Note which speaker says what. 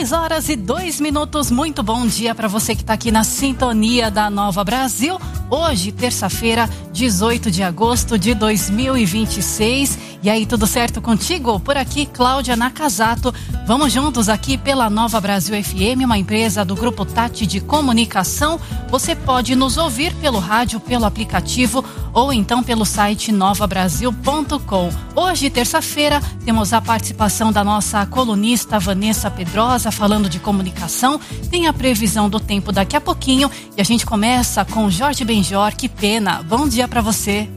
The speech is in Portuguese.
Speaker 1: 6h02. Muito bom dia para você que está aqui na sintonia da Nova Brasil. Hoje, terça-feira, 18 de agosto de 2026. E aí, tudo certo contigo? Por aqui, Cláudia Nakazato. Vamos juntos aqui pela Nova Brasil FM, uma empresa do Grupo Tati de Comunicação. Você pode nos ouvir pelo rádio, pelo aplicativo ou então pelo site novabrasil.com. Hoje, terça-feira, temos a participação da nossa colunista Vanessa Pedrosa falando de comunicação. Tem a previsão do tempo daqui a pouquinho e a gente começa com Jorge Benjor. Que pena. Bom dia para você.